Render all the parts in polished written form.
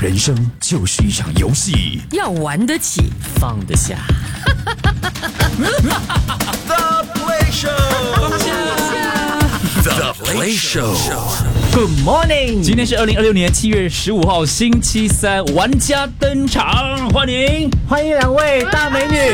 人生就是一场游戏， 要玩得起， 放得下。 The Play Show，The Play Show。Good morning， 今天是2026年7月15号星期三，玩家登场，欢迎两位大美女。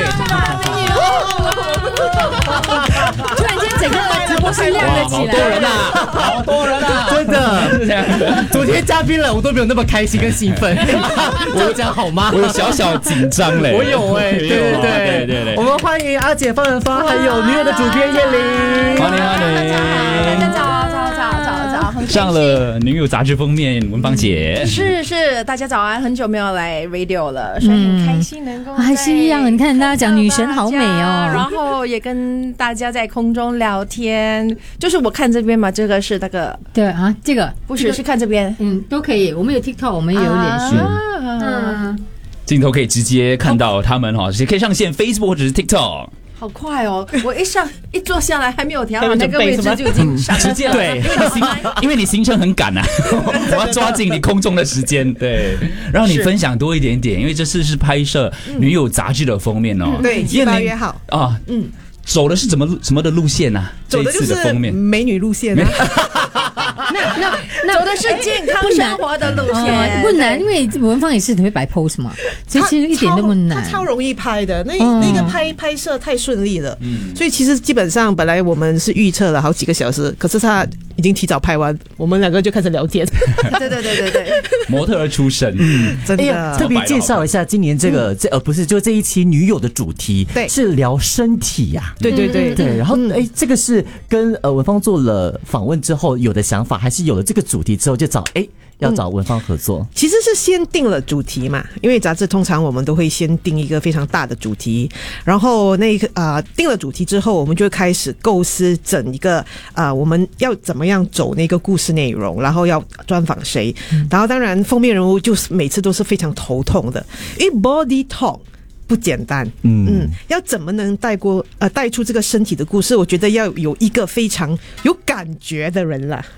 突然间整个直播室亮了起来， 好多人啊， 真的。昨天嘉宾了，我都没有那么开心跟兴奋。我讲好吗？ 我有小小紧张嘞。 我有对。我们欢迎阿姐方仁芳，还有女友的主编叶玲。 欢迎。 大家早。 上了女友杂志封面，文芳姐是，大家早安，很久没有来 radio 了，所以很开心能够还是一样，你看大家讲女神好美哦， 然后也跟大家在空中聊天，就是我看这边嘛，这个是那个对啊，这个不是是看这边， 都可以，我们有 TikTok， 我们也有脸书， 镜头可以直接看到他们哈，也可以上线 Facebook 或者是 TikTok。 好快哦！我一坐下来还没有调好那个位置就已经上直接对，因为你行程很赶啊，我要抓紧你空中的时间，对，让你分享多一点点，因为这次是拍摄女友杂志的封面哦， 对，7、8月号啊，走的是什么的路线啊？ 走的就是美女路线啊。 那走的是健康生活的路线， 不难，因为文芳也是会摆 pose 嘛，其实一点都不难， 它超容易拍的，那个拍摄太顺利了，所以其实基本上本来我们是预测了好几个小时，可是他已经提早拍完，我们两个就开始聊天。 对， 模特儿出身， 真的。 特别介绍一下今年这个不是就这一期女友的主题， 对， 是聊身体呀， 对， 然后这个是跟文芳做了访问之后有的想法，还是有了这个主题之后就要找文芳合作？ 其实是先定了主题嘛，因为杂志通常我们都会先定一个非常大的主题，然后定了主题之后，我们就会开始构思整一个我们要怎么样走那个故事内容，然后要专访谁，然后当然封面人物就是每次都是非常头痛的，因为 body talk不简单，要怎么能带出这个身体的故事？我觉得要有一个非常有感觉的人啦。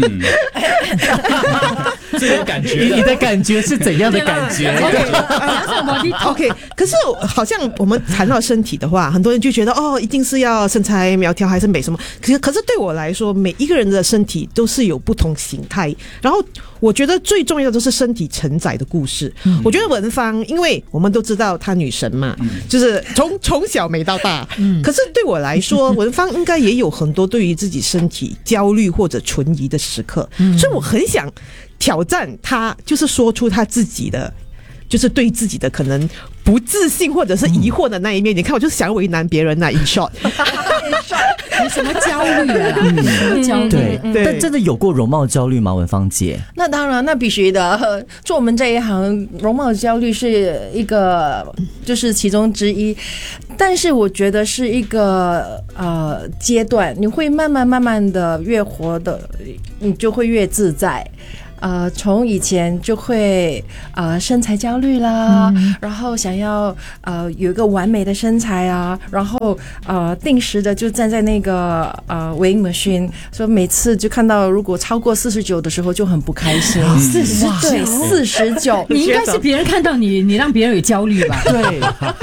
最有感觉的， 你的感觉是怎样的感觉 ？OK， 可是好像我们谈到身体的话，很多人就觉得一定是要身材苗条还是美什么？可是对我来说，每一个人的身体都是有不同形态，然后我觉得最重要的是身体承载的故事。我觉得文芳，因为我们都知道她女神嘛，就是从小美到大。可是对我来说，文芳应该也有很多对于自己身体焦虑或者存疑的时刻，所以我很想挑战她，就是说出她自己的，就是对自己的可能不自信或者是疑惑的那一面。你看，我就是想为难别人in short。 你什么焦虑啊？焦虑。 对，但真的有过容貌焦虑吗？文芳姐？ 那当然，那必须的。做我们这一行，容貌焦虑是一个，就是其中之一。但是我觉得是一个阶段，你会慢慢的越活的，你就会越自在。从以前就会身材焦虑啦，然后想要有一个完美的身材啊，然后定时的就站在那个weighing machine， 所以每次就看到如果超过49的时候就很不开心。49， 你应该是别人看到你让别人有焦虑吧？ 对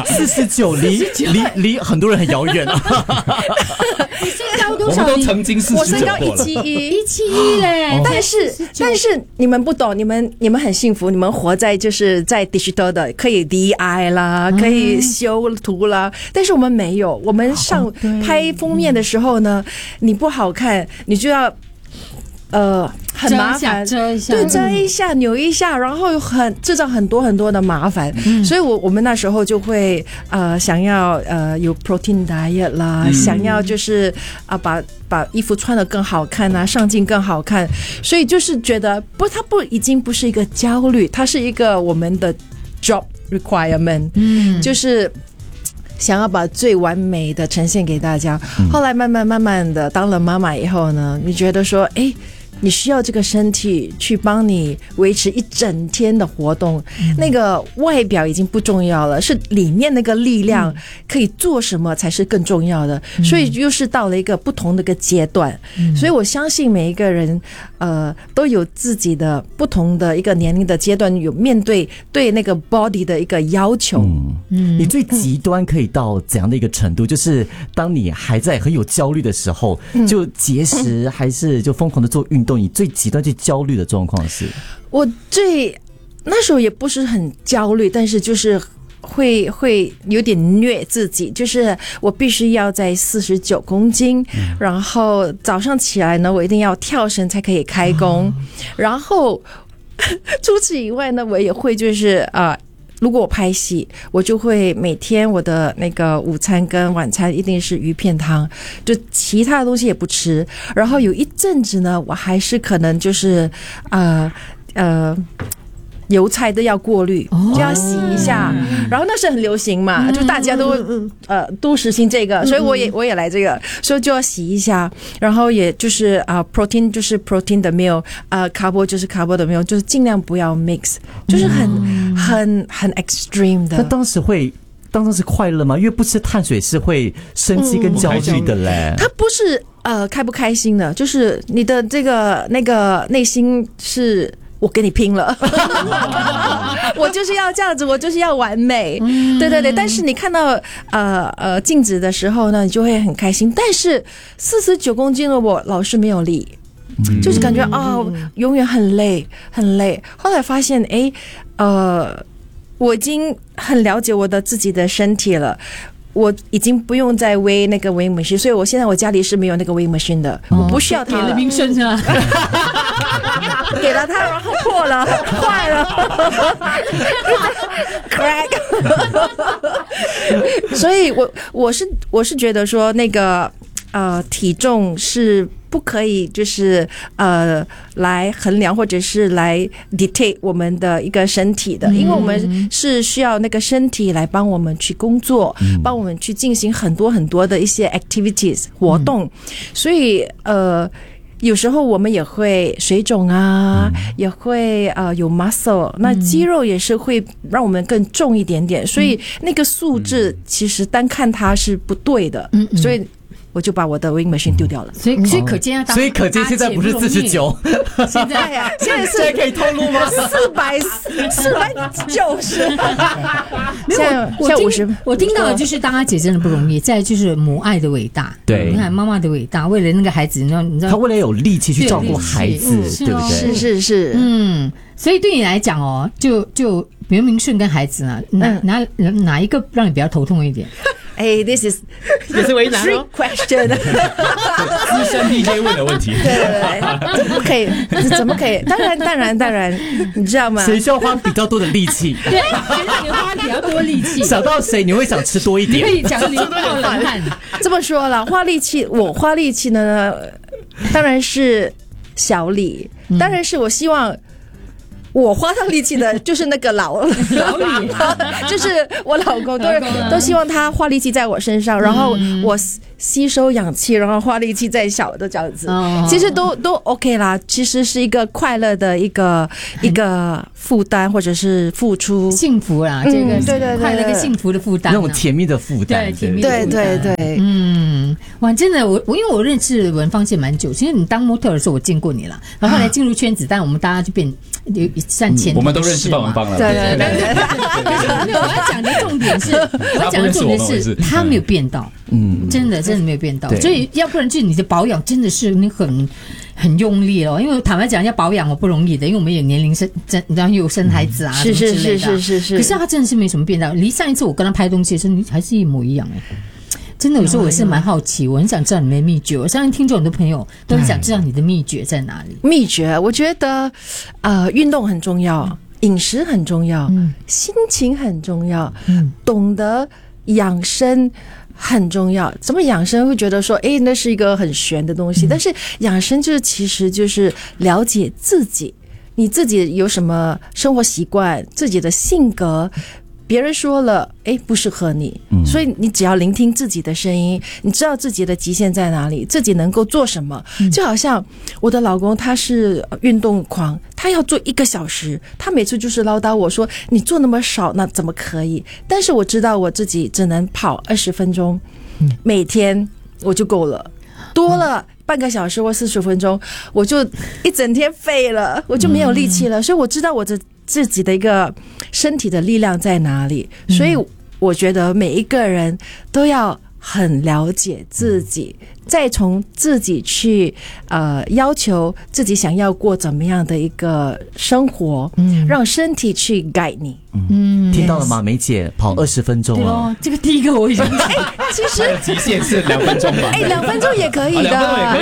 ，49离很多人很遥远啊。 你身高多少？ 我们都曾经49过了。 我身高171 嘞， 但是你们不懂，你们很幸福，你们活在就是在 digital 的，可以 DI 啦，可以修图啦，但是我们没有，我们拍封面的时候呢，你不好看，你就要很麻烦， 遮一下， 对，遮一下，扭一下，然后制造很多的麻烦，所以我们那时候就会想要有 protein diet 啦，想要就是把衣服穿得更好看啊，上镜更好看，所以就是觉得它已经不是一个焦虑，它是一个我们的 job requirement，就是想要把最完美的呈现给大家。后来慢慢的当了妈妈以后呢，你觉得说你需要这个身体去帮你维持一整天的活动，那个外表已经不重要了，是里面那个力量可以做什么才是更重要的。所以又是到了一个不同的一个阶段，所以我相信每一个人都有自己的不同的一个年龄的阶段，有面对那个 body 的一个要求。 你最极端可以到怎样的一个程度？就是当你还在很有焦虑的时候，就节食还是就疯狂的做运动？你最极端最焦虑的状况是？ 我那时候也不是很焦虑，但是就是会有点虐自己，就是我必须要在49公斤，然后早上起来呢，我一定要跳绳才可以开工，然后除此以外呢，我也会就是如果我拍戏，我就会每天我的那个午餐跟晚餐一定是鱼片汤，就其他的东西也不吃。然后有一阵子呢，我还是可能就是油菜都要过滤，就要洗一下。然后那是很流行嘛，就大家都实行这个，所以我也来这个，所以就要洗一下。然后也就是protein 就是 protein 的 meal， carbo 就是 carbo 的 meal， 就是尽量不要 mix， 就是很 extreme 的。 那当时快乐吗？因为不吃碳水是会生气跟焦虑的嘞。 它不是开不开心的，就是你的这个那个内心是。我跟你拼了我就是要这样子，我就是要完美，对对对。但是你看到镜子的时候呢，你就会很开心。但是49公斤的我老是没有力，就是感觉永远很累很累。后来发现我已经很了解我的自己的身体了，我已经不用再weight那个weighing machine，所以我现在我家里是没有那个weighing machine 的，我不需要它了。 给了明顺是吧？ 给了它，然后破了，坏了，crack。所以我是觉得说那个体重是不可以就是来衡量或者是来 dictate 我们的一个身体的，因为我们是需要那个身体来帮我们去工作，帮我们去进行很多很多的一些 activities 活动，所以有时候我们也会水肿啊，也会有 muscle， 那肌肉也是会让我们更重一点点，所以那个数字其实单看它是不对的，所以我就把我的 weighing machine 丢掉了。 所以可见所以可见现在不是49， 现在呀， 现在是可以透露吗 ？490。现在50。 我听到的就是当她姐真的不容易，再就是母爱的伟大。 对， 你看妈妈的伟大，为了那个孩子，你知道， 她为了有力气去照顾孩子，对不对？ 是。 所以对你来讲哦，就比如明顺跟孩子啊，哪一个让你比较头痛一点 ？This is 也是为难哦 question。 资深 DJ 问的问题。 对，怎么可以？怎么可以？当然，你知道吗？ 谁需要花比较多的力气？ 对，谁让你花比较多力气？ 想到谁你会想吃多一点？ 你可以讲你冒冷汗。 这么说了，我花力气呢，当然是小李，当然是我希望。我花上力气的就是那个老李，就是我老公，都希望他花力气在我身上，然后我吸收氧气，然后花力气在小的这样子，其实都 OK 啦。其实是一个快乐的一个负担或者是付出， 幸福啦，这个对快乐跟幸福的负担， 那种甜蜜的负担， 对， 哇，真的，我因为我认识文芳姐蛮久，其实你当模特的时候我见过你了，然后后来进入圈子，但我们大家就变算前， 我们都认识文芳了， 对。 我要讲的重点是，他没有变到，真的没有变到，所以要不然就是你的保养真的是你很用力哦，因为坦白讲要保养不容易的，因为我们有年龄然后又有生孩子啊， 是。 可是他真的是没什么变到，离上一次我跟他拍东西的时候，还是一模一样哎。真的，有时候我是蛮好奇，我很想知道你们的秘诀。我相信听众很多朋友都很想知道你的秘诀在哪里。 秘诀，我觉得运动很重要，饮食很重要，心情很重要，懂得养生很重要。怎么养生？会觉得说，那是一个很玄的东西，但是养生其实就是了解自己，你自己有什么生活习惯，自己的性格。 别人说了，不适合你，所以你只要聆听自己的声音，你知道自己的极限在哪里，自己能够做什么。就好像我的老公他是运动狂，他要做1个小时，他每次就是唠叨我说你做那么少，那怎么可以？但是我知道我自己只能跑20分钟，每天我就够了，多了半个小时或40分钟，我就一整天废了，我就没有力气了。所以我知道我自己的一个身体的力量在哪里，所以我觉得每一个人都要很了解自己，再从自己去要求自己想要过怎么样的一个生活，让身体去guide你。 听到了吗？梅姐跑20分钟对哦， 这个第一个我已经其实极限是2分钟吧 2分钟也可以的，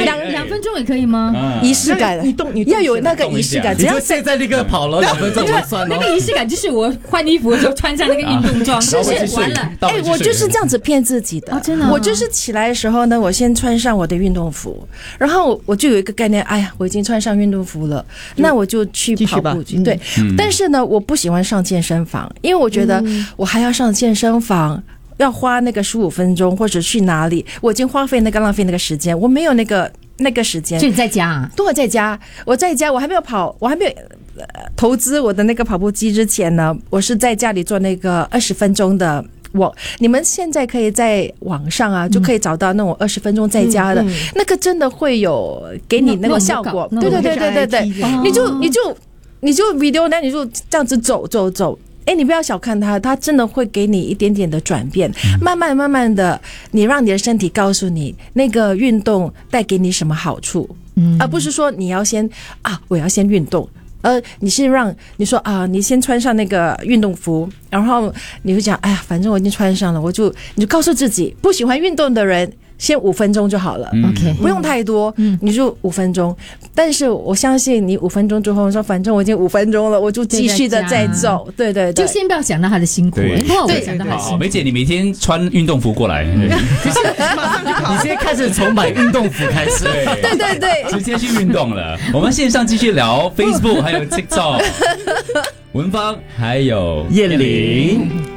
2分钟也可以吗？ 仪式感， 你要有那个仪式感，只要现在那个跑了2分钟就算了。 那个仪式感就是我换衣服的时候穿上那个运动装，完了。 我就是这样子骗自己的。 真的我就是起来的时候呢，我先穿上我的运动服，然后我就有一个概念，我已经穿上运动服了，那我就去跑步去。对，但是呢，我不喜欢上健身房，因为我觉得我还要上健身房，要花那个15分钟，或者去哪里，我已经浪费那个时间，我没有那个时间。 就你在家啊？ 对，我在家，我还没有跑，我还没有投资我的那个跑步机之前呢，我是在家里做那个20分钟的。你们现在可以在网上就可以找到那种20分钟在家的，那个真的会有给你那个效果。对，你就 video 呢，你就这样子走。你不要小看它真的会给你一点点的转变，慢慢的，你让你的身体告诉你那个运动带给你什么好处，而不是说你要先我要先运动。你是你说你先穿上那个运动服，然后你会讲，反正我已经穿上了，你就告诉自己，不喜欢运动的人先5分钟就好了，OK， 不用太多，你就5分钟。但是我相信你5分钟之后说，反正我已经5分钟了，我就继续的再走，对， 就先不要想到他的辛苦， 对， 想到他的辛苦。 梅姐，你每天穿运动服过来， 你现在开始从买运动服开始， 对， 直接去运动了。我们线上继续聊 Facebook 还有 TikTok， 文芳还有燕玲。